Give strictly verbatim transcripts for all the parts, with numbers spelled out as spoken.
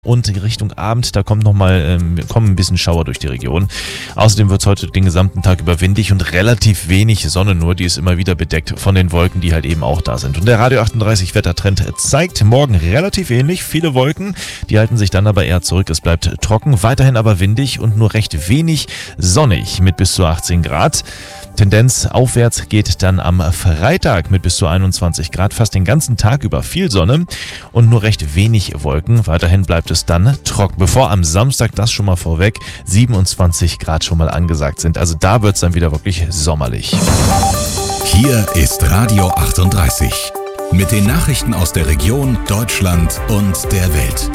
Und Richtung Abend, da kommt noch mal, ähm, kommen ein bisschen Schauer durch die Region. Außerdem wird es heute den gesamten Tag über windig und relativ wenig Sonne nur. Die ist immer wieder bedeckt von den Wolken, die halt eben auch da sind. Und der Radio achtunddreißig Wettertrend zeigt morgen relativ ähnlich. Viele Wolken, die halten sich dann aber eher zurück. Es bleibt trocken, weiterhin aber windig und nur recht wenig sonnig mit bis zu achtzehn Grad. Tendenz aufwärts geht dann am Freitag mit bis zu einundzwanzig Grad, fast den ganzen Tag über viel Sonne und nur recht wenig Wolken. Weiterhin bleibt es dann trocken, bevor am Samstag, das schon mal vorweg, siebenundzwanzig Grad schon mal angesagt sind. Also da wird es dann wieder wirklich sommerlich. Hier ist Radio achtunddreißig mit den Nachrichten aus der Region, Deutschland und der Welt.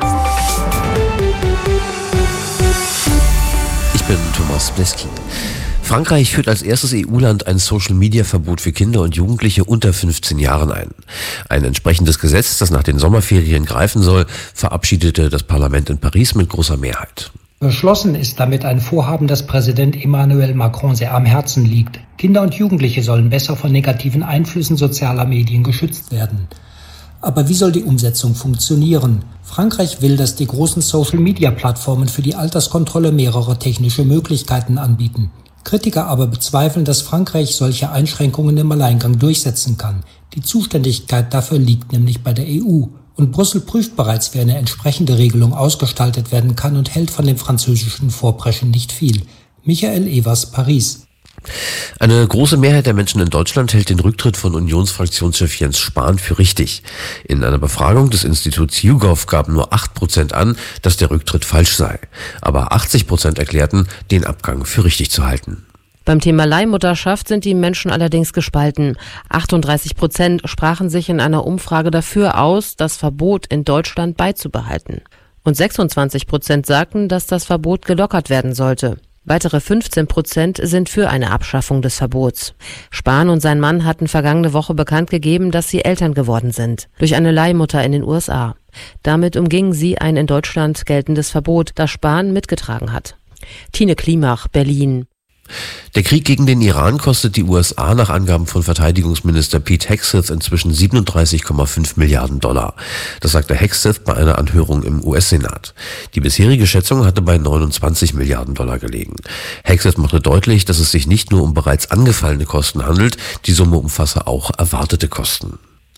Ich bin Thomas Bleski. Frankreich führt als erstes E U-Land ein Social-Media-Verbot für Kinder und Jugendliche unter fünfzehn Jahren ein. Ein entsprechendes Gesetz, das nach den Sommerferien greifen soll, verabschiedete das Parlament in Paris mit großer Mehrheit. Beschlossen ist damit ein Vorhaben, das Präsident Emmanuel Macron sehr am Herzen liegt. Kinder und Jugendliche sollen besser von negativen Einflüssen sozialer Medien geschützt werden. Aber wie soll die Umsetzung funktionieren? Frankreich will, dass die großen Social-Media-Plattformen für die Alterskontrolle mehrere technische Möglichkeiten anbieten. Kritiker aber bezweifeln, dass Frankreich solche Einschränkungen im Alleingang durchsetzen kann. Die Zuständigkeit dafür liegt nämlich bei der E U. Und Brüssel prüft bereits, wie eine entsprechende Regelung ausgestaltet werden kann und hält von dem französischen Vorpreschen nicht viel. Michael Evers, Paris. Eine große Mehrheit der Menschen in Deutschland hält den Rücktritt von Unionsfraktionschef Jens Spahn für richtig. In einer Befragung des Instituts YouGov gaben nur acht Prozent an, dass der Rücktritt falsch sei. Aber achtzig Prozent erklärten, den Abgang für richtig zu halten. Beim Thema Leihmutterschaft sind die Menschen allerdings gespalten. achtunddreißig Prozent sprachen sich in einer Umfrage dafür aus, das Verbot in Deutschland beizubehalten. Und sechsundzwanzig Prozent sagten, dass das Verbot gelockert werden sollte. Weitere fünfzehn Prozent sind für eine Abschaffung des Verbots. Spahn und sein Mann hatten vergangene Woche bekannt gegeben, dass sie Eltern geworden sind. Durch eine Leihmutter in den U S A. Damit umgingen sie ein in Deutschland geltendes Verbot, das Spahn mitgetragen hat. Tine Klimach, Berlin. Der Krieg gegen den Iran kostet die U S A nach Angaben von Verteidigungsminister Pete Hegseth inzwischen siebenunddreißig Komma fünf Milliarden Dollar. Das sagte Hegseth bei einer Anhörung im U S-Senat. Die bisherige Schätzung hatte bei neunundzwanzig Milliarden Dollar gelegen. Hegseth machte deutlich, dass es sich nicht nur um bereits angefallene Kosten handelt, die Summe umfasse auch erwartete Kosten.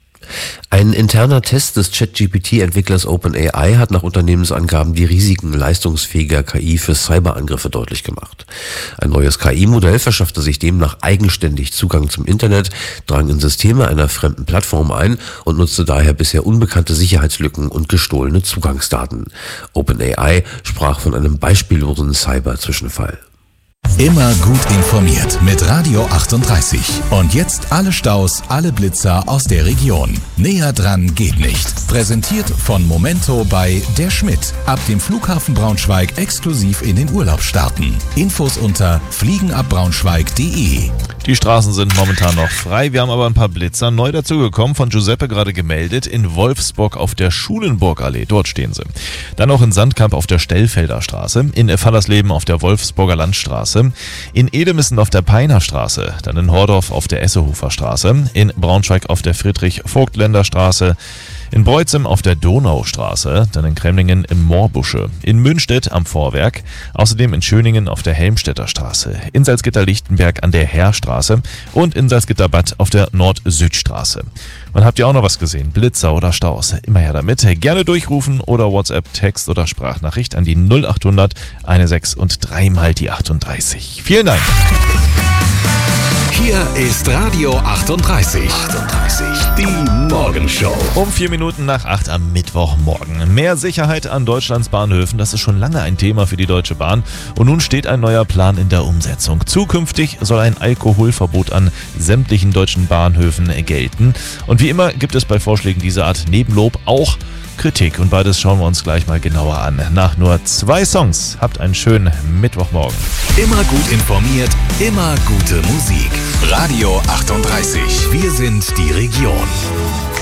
Ein interner Test des ChatGPT-Entwicklers OpenAI hat nach Unternehmensangaben die Risiken leistungsfähiger K I für Cyberangriffe deutlich gemacht. Ein neues K I-Modell verschaffte sich demnach eigenständig Zugang zum Internet, drang in Systeme einer fremden Plattform ein und nutzte daher bisher unbekannte Sicherheitslücken und gestohlene Zugangsdaten. OpenAI sprach von einem beispiellosen Cyber-Zwischenfall. Immer gut informiert mit Radio achtunddreißig. Und jetzt alle Staus, alle Blitzer aus der Region. Näher dran geht nicht. Präsentiert von Momento bei Der Schmidt. Ab dem Flughafen Braunschweig exklusiv in den Urlaub starten. Infos unter fliegenabbraunschweig punkt de. Die Straßen sind momentan noch frei. Wir haben aber ein paar Blitzer neu dazugekommen, von Giuseppe gerade gemeldet, in Wolfsburg auf der Schulenburgallee. Dort stehen sie. Dann auch in Sandkamp auf der Stellfelder Straße, in Fallersleben auf der Wolfsburger Landstraße, in Edemissen auf der Peiner Straße, dann in Hordorf auf der Essehofer Straße, in Braunschweig auf der Friedrich-Vogtländer Straße, in Breutzem auf der Donaustraße, dann in Kremlingen im Moorbusche, in Münstedt am Vorwerk, außerdem in Schöningen auf der Helmstedter Straße, in Salzgitter-Lichtenberg an der Heerstraße und in Salzgitter-Bad auf der Nord-Süd-Straße. Und habt ihr auch noch was gesehen? Blitzer oder Staus? Immer her damit. Gerne durchrufen oder WhatsApp, Text oder Sprachnachricht an die null achthundert sechzehn und drei mal die achtunddreißig. Vielen Dank. Hier ist Radio achtunddreißig. achtunddreißig, die Morgenshow. Um vier Minuten nach acht am Mittwochmorgen. Mehr Sicherheit an Deutschlands Bahnhöfen, das ist schon lange ein Thema für die Deutsche Bahn. Und nun steht ein neuer Plan in der Umsetzung. Zukünftig soll ein Alkoholverbot an sämtlichen deutschen Bahnhöfen gelten. Und wie immer gibt es bei Vorschlägen dieser Art neben Lob auch Kritik. Und beides schauen wir uns gleich mal genauer an. Nach nur zwei Songs. Habt einen schönen Mittwochmorgen. Immer gut informiert, immer gute Musik. Radio achtunddreißig. Wir sind die Region.